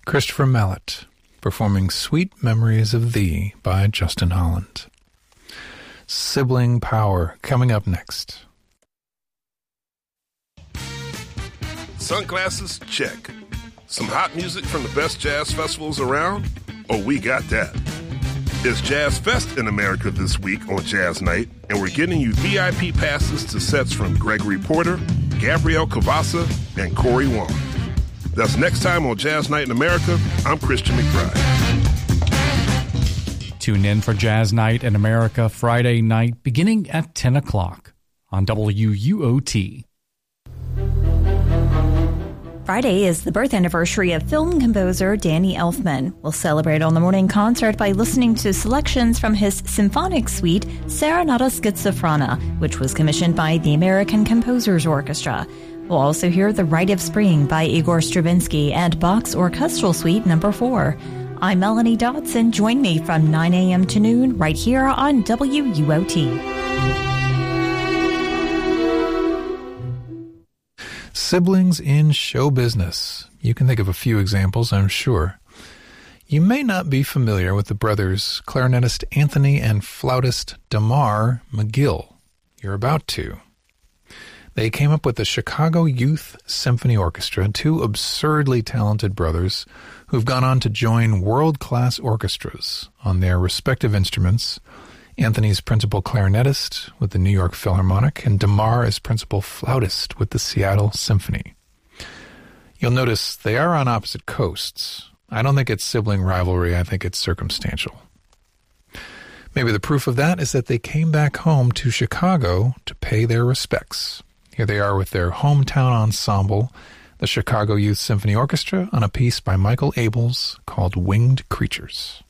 Christopher Mallet, performing Sweet Memories of Thee by Justin Holland. Sibling Power, coming up next. Sunglasses? Check. Some hot music from the best jazz festivals around? Oh, we got that. It's Jazz Fest in America this week on Jazz Night, and we're getting you VIP passes to sets from Gregory Porter, Gabrielle Cavassa, and Corey Wong. That's next time on Jazz Night in America. I'm Christian McBride. Tune in for Jazz Night in America Friday night beginning at 10 o'clock on WUOT. Friday is the birth anniversary of film composer Danny Elfman. We'll celebrate on the morning concert by listening to selections from his symphonic suite, Serenata Schizophrenia, which was commissioned by the American Composers Orchestra. We'll also hear The Rite of Spring by Igor Stravinsky and Bach's Orchestral Suite No. 4. I'm Melanie Dodson. Join me from 9 a.m. to noon right here on WUOT. Siblings in show business. You can think of a few examples, I'm sure. You may not be familiar with the brothers clarinetist Anthony and flautist Damar McGill. You're about to. They came up with the Chicago Youth Symphony Orchestra, two absurdly talented brothers who've gone on to join world-class orchestras on their respective instruments. Anthony's principal clarinetist with the New York Philharmonic, and Damar is principal flautist with the Seattle Symphony. You'll notice they are on opposite coasts. I don't think it's sibling rivalry, I think it's circumstantial. Maybe the proof of that is that they came back home to Chicago to pay their respects. Here they are with their hometown ensemble, the Chicago Youth Symphony Orchestra, on a piece by Michael Abels called Winged Creatures.